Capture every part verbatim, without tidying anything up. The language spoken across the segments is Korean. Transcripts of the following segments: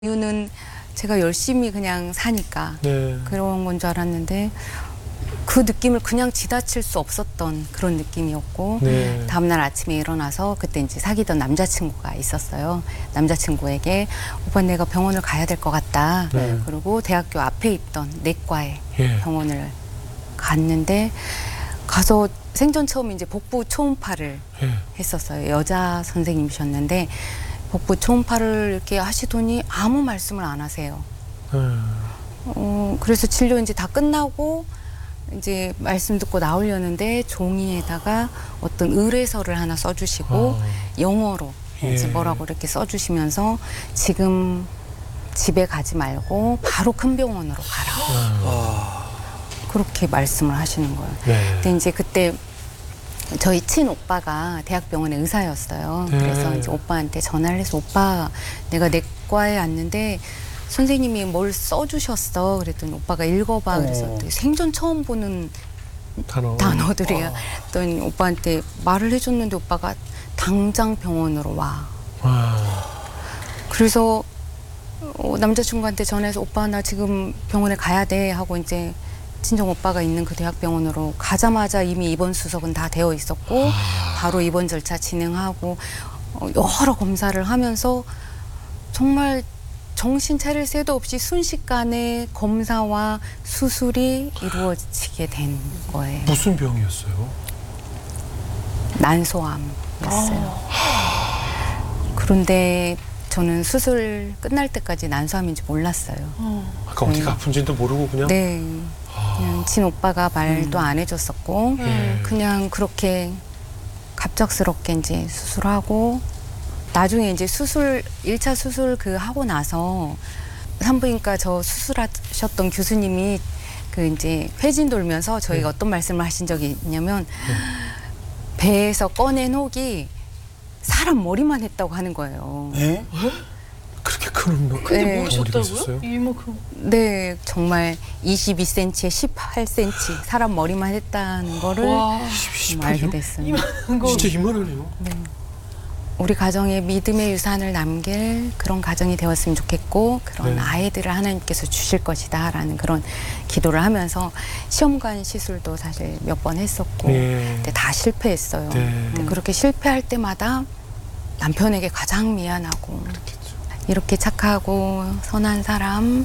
이유는 제가 열심히 그냥 사니까 네. 그런 건 줄 알았는데 그 느낌을 그냥 지나칠 수 없었던 그런 느낌이었고 네. 다음날 아침에 일어나서 그때 이제 사귀던 남자친구가 있었어요. 남자친구에게 오빠 내가 병원을 가야 될 것 같다. 네. 그리고 대학교 앞에 있던 내과에 예. 병원을 갔는데 가서 생전 처음 이제 복부 초음파를 예. 했었어요. 여자 선생님이셨는데 복부 초음파를 이렇게 하시더니 아무 말씀을 안 하세요. 네. 어, 그래서 진료 이제 다 끝나고 이제 말씀 듣고 나오려는데 종이에다가 어떤 의뢰서를 하나 써주시고 아. 영어로 예. 이제 뭐라고 이렇게 써주시면서 지금 집에 가지 말고 바로 큰 병원으로 가라. 아. 그렇게 말씀을 하시는 거예요. 네. 근데 이제 그때 저희 친오빠가 대학병원의 의사였어요. 네. 그래서 이제 오빠한테 전화를 해서 오빠 내가 내과에 왔는데 선생님이 뭘 써주셨어. 그랬더니 오빠가 읽어봐. 그래서 어. 되게 생전 처음 보는 단어. 단어들이에요. 그랬더니 오빠한테 말을 해줬는데 오빠가 당장 병원으로 와. 아. 그래서 어, 남자친구한테 전화해서 오빠 나 지금 병원에 가야 돼 하고 이제 친정 오빠가 있는 그 대학병원으로 가자마자 이미 입원 수속은 다 되어 있었고 아. 바로 입원 절차 진행하고 어, 여러 검사를 하면서 정말 정신 차릴 새도 없이 순식간에 검사와 수술이 이루어지게 된 거예요. 무슨 병이었어요? 난소암이었어요. 그런데 저는 수술 끝날 때까지 난소암인지 몰랐어요. 아까 어디가 네. 아픈지도 모르고 그냥. 네. 아. 그냥 친오빠가 말도 안 해줬었고 예. 그냥 그렇게 갑작스럽게 이제 수술하고 나중에 이제 수술 일 차 수술 그 하고 나서 산부인과 저 수술하셨던 교수님이 그 이제 회진 돌면서 저희가 네. 어떤 말씀을 하신 적이 있냐면 배에서 꺼낸 혹이 사람 머리만 했다고 하는 거예요. 예? 그렇게 큰 놈. 근데 네. 뭐 머리가 있었어요? 이만큼. 네, 정말 이십이 센티미터에 십팔 센티미터 사람 머리만 했다는 거를 와. 좀 알게 됐어요. 이만한 거. 진짜 이만하네요. 네. 우리 가정에 믿음의 유산을 남길 그런 가정이 되었으면 좋겠고 그런 네. 아이들을 하나님께서 주실 것이다 라는 그런 기도를 하면서 시험관 시술도 사실 몇 번 했었고 네. 근데 다 실패했어요. 네. 근데 그렇게 실패할 때마다 남편에게 가장 미안하고 그렇겠죠. 이렇게 착하고 선한 사람의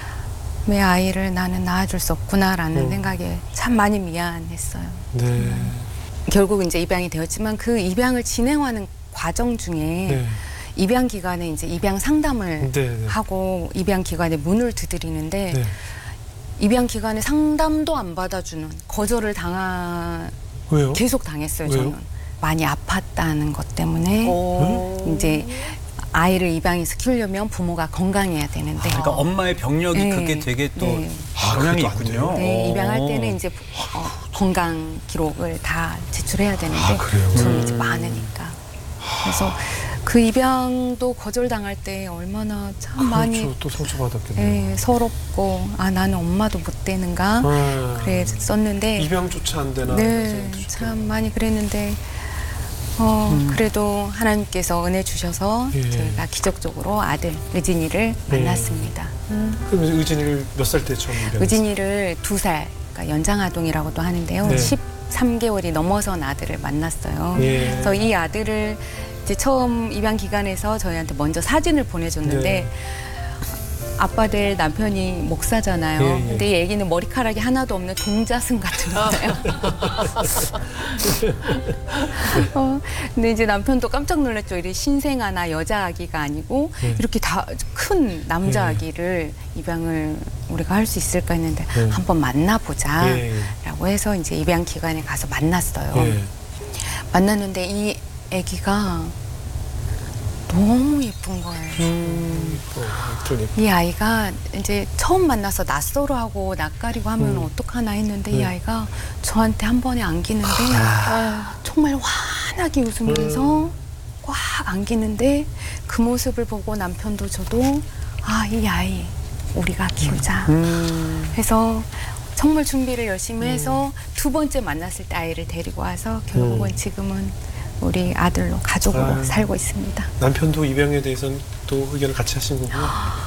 아이를 나는 낳아줄 수 없구나라는 음. 생각에 참 많이 미안했어요. 네. 결국 이제 입양이 되었지만 그 입양을 진행하는 과정 중에 네. 입양 기관에 이제 입양 상담을 네. 네. 하고 입양 기관에 문을 두드리는데 네. 입양 기관에 상담도 안 받아주는 거절을 당하 왜요? 계속 당했어요. 왜요? 저는 많이 아팠다는 것 때문에 오. 이제 아이를 입양해서 키우려면 부모가 건강해야 되는데 그러니까 엄마의 병력이 네. 그게 되게 또 네. 아, 영향이 그것도 안 있군요. 돼요? 네, 오. 입양할 때는 이제 어, 건강 기록을 다 제출해야 되는데 아, 그래요? 저는 이제 많으니까 그래서 그 입양도 거절당할 때 얼마나 참 그렇죠. 많이 또 상처받았겠네요. 예, 서럽고 아 나는 엄마도 못 되는가 아. 그랬었는데 입양조차 안 되나. 네, 생각 드셨겠네요. 참 많이 그랬는데 어, 그래도 하나님께서 은혜 주셔서 예. 저희가 기적적으로 아들 의진이를 만났습니다. 그럼 의진이를 몇 살 때 처음 입양했어요? 의진이를 두 살, 그러니까 연장아동이라고도 하는데요. 네. 십삼 개월이 넘어선 아들을 만났어요. 예. 그래서 이 아들을 이제 처음 입양 기관에서 저희한테 먼저 사진을 보내줬는데 네. 아빠 될 남편이 목사잖아요. 예, 예. 근데 이 애기는 머리카락이 하나도 없는 동자승 같은 거예요. 어, 근데 이제 남편도 깜짝 놀랐죠. 이래 신생아나 여자 아기가 아니고 네. 이렇게 다 큰 남자 예. 아기를 입양을 우리가 할 수 있을까 했는데 네. 한번 만나보자 예. 라고 해서 이제 입양 기관에 가서 만났어요. 예. 만났는데 이 아기가 너무 예쁜 거예요. 음. 어, 좀 예쁘- 이 아이가 이제 처음 만나서 낯설어하고 낯가리고 하면 음. 어떡하나 했는데 네. 이 아이가 저한테 한 번에 안기는데 아. 정말 환하게 웃으면서 음. 꽉 안기는데 그 모습을 보고 남편도 저도 아, 이 아이 우리가 키우자 음. 해서 정말 준비를 열심히 해서 두 번째 만났을 때 아이를 데리고 와서 결국은 음. 지금은 우리 아들로 가족으로 아유. 살고 있습니다. 남편도 입양에 대해서는 또 의견을 같이 하신 거구나.